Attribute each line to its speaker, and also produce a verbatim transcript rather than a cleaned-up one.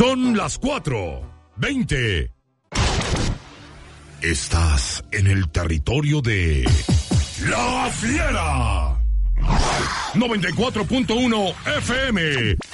Speaker 1: Son las cuatro veinte. Estás en el territorio de La Fiera. noventa y cuatro punto uno F M.